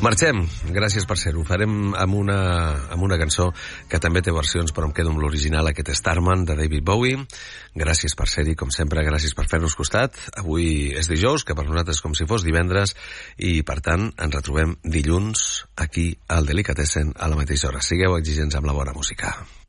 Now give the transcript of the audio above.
Marxem, gràcies per ser-ho. Ho farem amb una cançó que també té versions, però em quedo amb l'original, aquest Starman, de David Bowie. Gràcies per ser-hi, com sempre, gràcies per fer-nos costat. Avui és dijous, que per nosaltres és com si fos divendres, i per tant ens retrobem dilluns aquí al Delicatessen a la mateixa hora. Sigueu exigents amb la bona música.